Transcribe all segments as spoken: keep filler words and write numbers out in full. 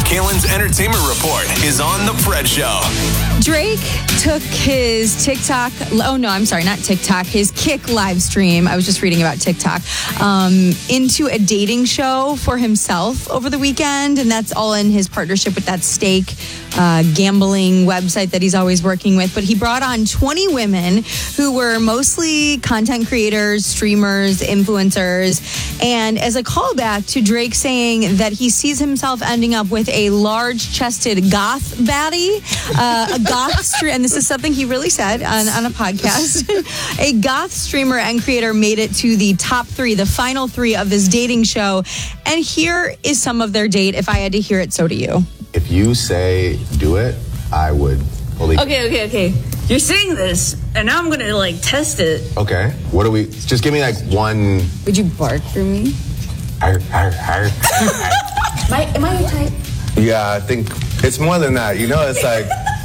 Kalen's Entertainment Report is on The Fred Show. Drake took his TikTok, oh no, I'm sorry, not TikTok, his Kick live stream, I was just reading about TikTok, um, into a dating show for himself over the weekend, and that's all in his partnership with that Stake uh, gambling website that he's always working with. But he brought on twenty women who were mostly content creators, streamers, influencers, and as a callback to Drake saying that he sees himself ending up with a large-chested goth baddie, uh, a goth streamer, and this is something he really said on, on a podcast. A goth streamer and creator made it to the top three, the final three of this dating show. And here is some of their date. If I had to hear it, so do you. If you say do it, I would believe. Okay, okay, okay. You're saying this, and now I'm gonna like test it. Okay. What do we? Just give me like one. Would you bark for me? Arr, arr, arr, arr. Am I, am I your type? Yeah, I think it's more than that. You know, it's like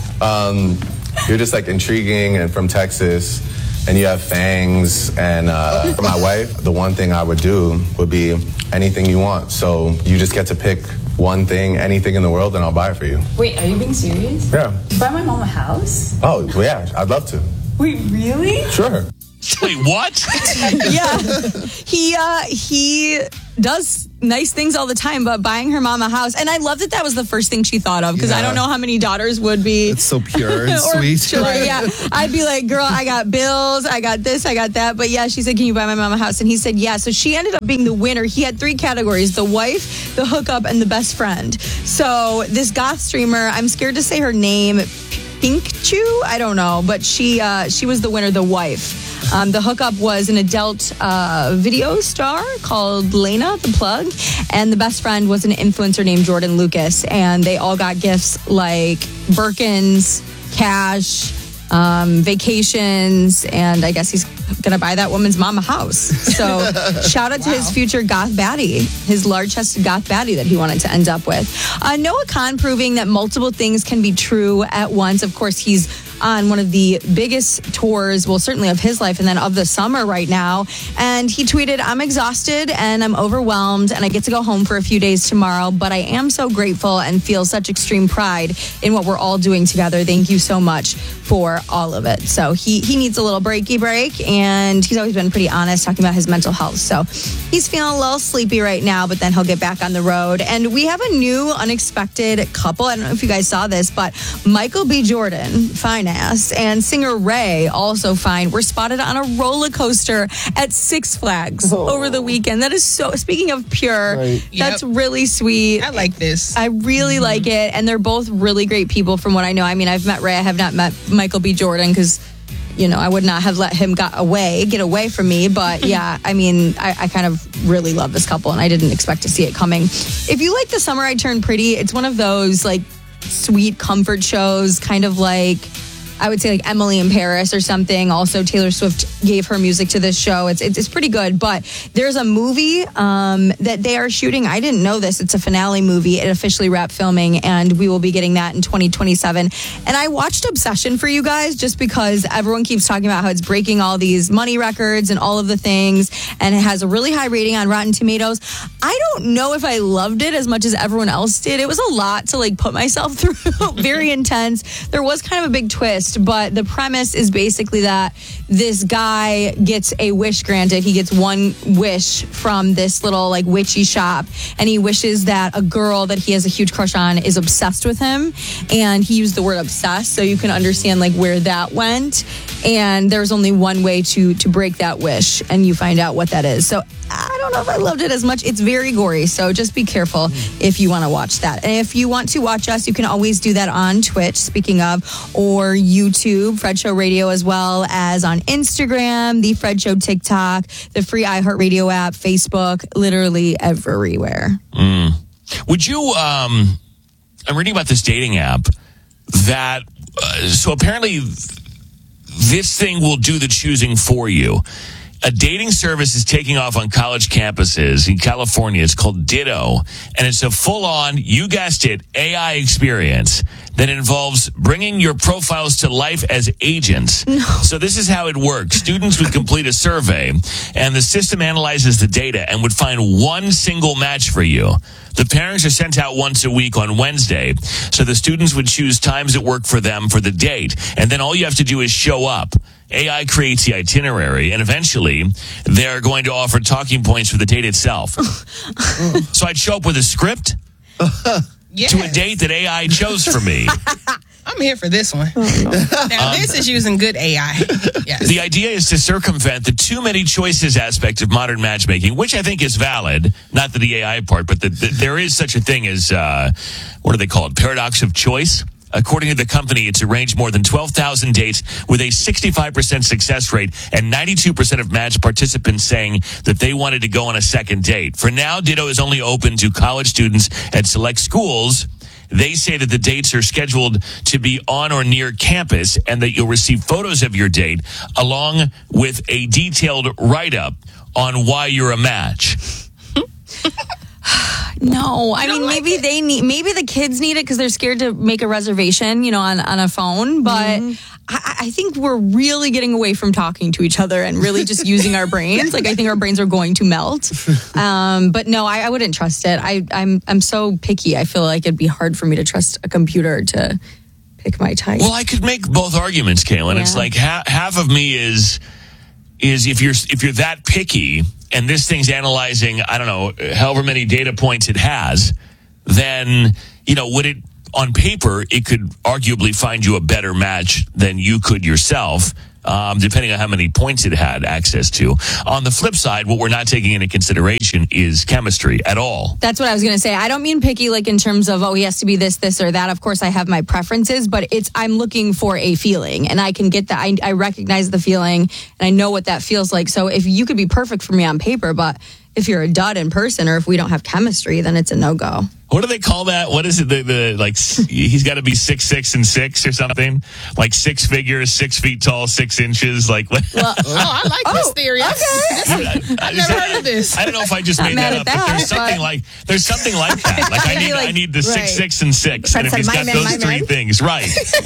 um, you're just like intriguing and from Texas, and you have fangs. And uh, for my wife, the one thing I would do would be anything you want. So you just get to pick one thing, anything in the world, and I'll buy it for you. Wait, are you being serious? Yeah. Buy my mom a house? Oh, well, yeah, I'd love to. Wait, really? Sure. Wait, what? Yeah. He, uh, he does nice things all the time, but buying her mom a house. And I love that that was the first thing she thought of, because Yeah. I don't know how many daughters would be. It's so pure and or sweet. children, yeah. I'd be like, girl, I got bills, I got this, I got that. But yeah, she said, can you buy my mom a house? And he said, yeah. So she ended up being the winner. He had three categories: the wife, the hookup, and the best friend. So this goth streamer, I'm scared to say her name, Pink Chew? I don't know. But she uh, she was the winner, the wife. Um, the hookup was an adult uh, video star called Lena the Plug, and the best friend was an influencer named Jordan Lucas, and they all got gifts like Birkins, cash, um, vacations, and I guess he's gonna buy that woman's mom a house. So shout out to his future goth baddie, his large-chested goth baddie that he wanted to end up with. Uh, Noah Khan proving that multiple things can be true at once. Of course, he's on one of the biggest tours, well, certainly of his life and then of the summer right now. And he tweeted, I'm exhausted and I'm overwhelmed and I get to go home for a few days tomorrow, but I am so grateful and feel such extreme pride in what we're all doing together. Thank you so much for all of it. So he, he needs a little breaky break, and he's always been pretty honest talking about his mental health. So he's feeling a little sleepy right now, but then he'll get back on the road. And we have a new unexpected couple. I don't know if you guys saw this, but Michael B. Jordan, fine ass, and singer Ray, also fine, were spotted on a roller coaster at Six Flags oh. over the weekend. That is so, speaking of pure, right. that's Yep. really sweet. I like this. I really mm-hmm. like it. And they're both really great people from what I know. I mean, I've met Ray. I have not met Michael B. Jordan because, you know, I would not have let him got away, get away from me. But yeah, I mean, I, I kind of really love this couple, and I didn't expect to see it coming. If you like The Summer I Turned Pretty, it's one of those like sweet comfort shows, kind of like, I would say like Emily in Paris or something. Also, Taylor Swift gave her music to this show. It's it's, it's pretty good. But there's a movie um, that they are shooting. I didn't know this. It's a finale movie. It officially wrapped filming, and we will be getting that in twenty twenty-seven. And I watched Obsession for you guys just because everyone keeps talking about how it's breaking all these money records and all of the things, and it has a really high rating on Rotten Tomatoes. I don't know if I loved it as much as everyone else did. It was a lot to like put myself through. Very intense. There was kind of a big twist. But the premise is basically that this guy gets a wish granted. He gets one wish from this little like witchy shop, and he wishes that a girl that he has a huge crush on is obsessed with him. And he used the word obsessed, so you can understand like where that went. And there's only one way to to break that wish, and you find out what that is. So I don't know if I loved it as much. It's very gory, so just be careful if you want to watch that. And if you want to watch us, you can always do that on Twitch, speaking of, or YouTube, Fred Show Radio, as well as on Instagram, The Fred Show TikTok, the free iHeartRadio app, Facebook, literally everywhere. Mm. Would you, um, I'm reading about this dating app that, uh, so apparently this thing will do the choosing for you. a dating service is taking off on college campuses in California. It's called Ditto, and it's a full-on, you guessed it, A I experience that involves bringing your profiles to life as agents. No. So this is how it works. Students would complete a survey, and the system analyzes the data and would find one single match for you. The pairings are sent out once a week on Wednesday, so the students would choose times that work for them for the date, and then all you have to do is show up. A I creates the itinerary, and eventually they're going to offer talking points for the date itself. So I'd show up with a script yes. to a date that A I chose for me. I'm here for this one. Oh, no. Now, um, this is using good A I. Yes. The idea is to circumvent the too many choices aspect of modern matchmaking, which I think is valid, not the, the A I part, but the, the, there is such a thing as, uh, what do they call it, paradox of choice. According to the company, it's arranged more than twelve thousand dates with a sixty-five percent success rate and ninety-two percent of match participants saying that they wanted to go on a second date. For now, Ditto is only open to college students at select schools. They say that the dates are scheduled to be on or near campus and that you'll receive photos of your date along with a detailed write-up on why you're a match. No, I mean, maybe they need, maybe the kids need it because they're scared to make a reservation, you know, on, on a phone. But mm-hmm. I, I think we're really getting away from talking to each other and really just using our brains. Like, I think our brains are going to melt. Um, but no, I, I wouldn't trust it. I, I'm, I'm so picky. I feel like it'd be hard for me to trust a computer to pick my type. Well, I could make both arguments, Kaylin. Yeah. It's like ha- half of me is, is if you're, if you're that picky, and this thing's analyzing, I don't know, however many data points it has, then, you know, would it, on paper, it could arguably find you a better match than you could yourself, um, depending on how many points it had access to. On the flip side, what we're not taking into consideration is chemistry at all. That's what I was going to say. I don't mean picky like in terms of, oh, he has to be this, this, or that. Of course, I have my preferences, but it's I'm looking for a feeling, and I can get that. I, I recognize the feeling, and I know what that feels like. So if you could be perfect for me on paper, but if you're a dud in person or if we don't have chemistry, then it's a no-go. What do they call that? What is it? The, the like he's got to be six six and six or something. Like six figures, six feet tall, six inches. Like what? Well, oh, I like oh, this theory. Okay. This, I've never heard of this. I don't know if I just Not made that up, that, but there's something but... like there's something like that. Like I need like, I need the right. six six and six, and if he's got man, those three man. things, right?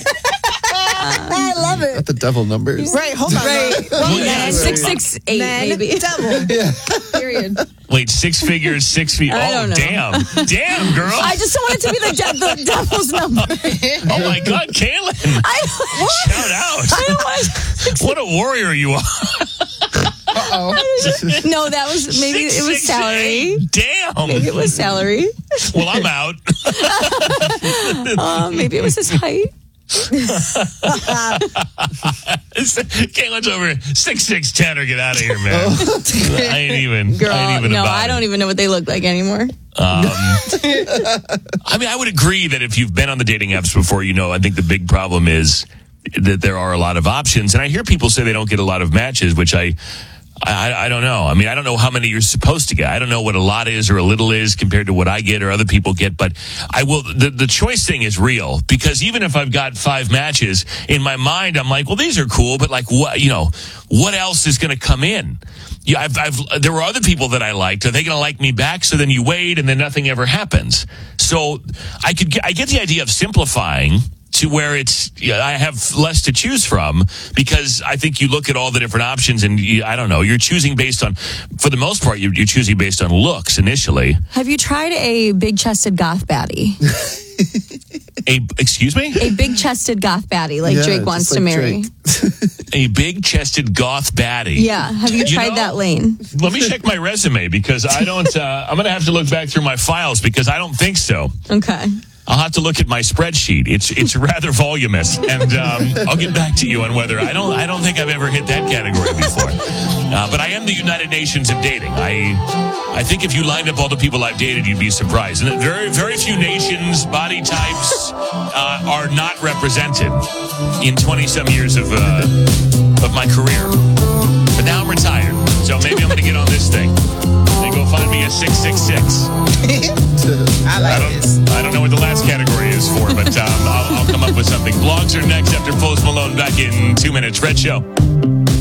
I love it. Not the devil numbers. Right. Hold on. Right. Well, yeah, six six eight man, maybe. Double. Yeah. Period. Wait, six figures, six feet. I oh, damn. Damn, girl. I just don't want it to be the, de- the devil's number. Oh, my God, Kaylin. I, Shout out. I don't want what a warrior you are. Uh-oh. No, that was, maybe six, it was six, salary. Eight. Damn. Maybe it was salary. Well, I'm out. uh, maybe it was his height. Kaylin's over six six ten or get out of here, man. I ain't even. Girl, I ain't even no, about I don't it. even know what they look like anymore. Um, I mean, I would agree that if you've been on the dating apps before, you know, I think the big problem is that there are a lot of options, and I hear people say they don't get a lot of matches, which I. I, I don't know. I mean, I don't know how many you're supposed to get. I don't know what a lot is or a little is compared to what I get or other people get. But I will. The, the choice thing is real because even if I've got five matches in my mind, I'm like, well, these are cool, but like, what? You know, what else is going to come in? Yeah, I've, I've. There were other people that I liked. Are they going to like me back? So then you wait, and then nothing ever happens. So I could. Get, I get the idea of simplifying to where it's, yeah, I have less to choose from because I think you look at all the different options and you, I don't know, you're choosing based on, for the most part, you're, you're choosing based on looks initially. Have you tried a big-chested goth baddie? A, excuse me? A big-chested goth baddie like yeah, Drake wants like to marry. A big-chested goth baddie. Yeah. Have you tried you know, that lane? Let me check my resume because I don't, uh, I'm going to have to look back through my files because I don't think so. Okay. I'll have to look at my spreadsheet. It's it's rather voluminous, and um, I'll get back to you on whether I don't I don't think I've ever hit that category before. Uh, but I am the United Nations of dating. I I think if you lined up all the people I've dated, you'd be surprised. And very very few nations, body types uh, are not represented in twenty some years of uh, of my career. But now I'm retired, so maybe I'm going to get on this thing. And go find me a six six six. I like I don't, this. I don't know what the last category is for, but um, I'll, I'll come up with something. Blogs are next after Post Malone back in two minutes. Red Show.